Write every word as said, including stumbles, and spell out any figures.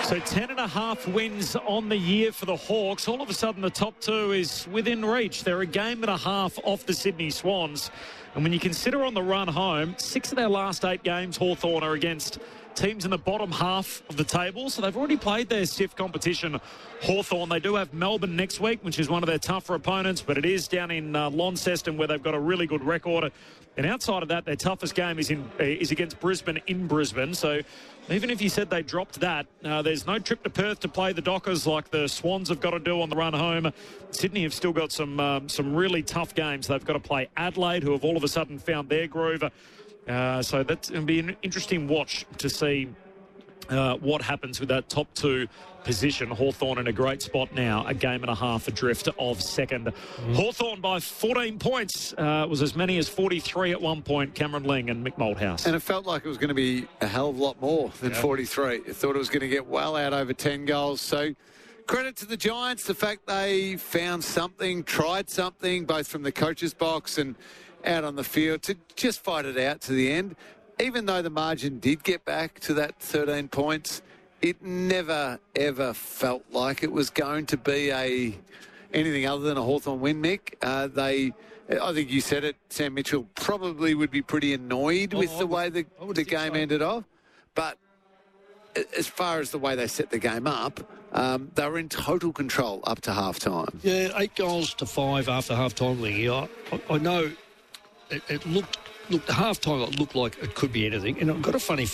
So ten and a half wins on the year for the Hawks. All of a sudden, the top two is within reach. They're a game and a half off the Sydney Swans. And when you consider on the run home, six of their last eight games, Hawthorn are against teams in the bottom half of the table. So they've already played their stiff competition, Hawthorn. They do have Melbourne next week, which is one of their tougher opponents, but it is down in uh, Launceston where they've got a really good record. And outside of that, their toughest game is in is against Brisbane in Brisbane. So even if you said they dropped that, uh, there's no trip to Perth to play the Dockers like the Swans have got to do on the run home. Sydney have still got some um, some really tough games. They've got to play Adelaide, who have all of a sudden found their groove. Uh, so that's going to be an interesting watch to see uh, what happens with that top two position. Hawthorn in a great spot now, a game and a half adrift of second. Mm. Hawthorn by fourteen points. Uh, was as many as forty-three at one point, Cameron Ling and Mick Malthouse. And it felt like it was going to be a hell of a lot more than yeah. forty-three. I thought it was going to get well out over ten goals. So credit to the Giants, the fact they found something, tried something, both from the coach's box and out on the field, to just fight it out to the end. Even though the margin did get back to that thirteen points, it never, ever felt like it was going to be a anything other than a Hawthorn win, Mick. Uh, they, I think you said it, Sam Mitchell probably would be pretty annoyed oh, with I the would, way the, the game so. ended off. But as far as the way they set the game up, um, they were in total control up to half-time. Yeah, eight goals to five after half-time, Lingy. I, I, I know it, it looked, looked half-time, it looked like it could be anything. And I've got a funny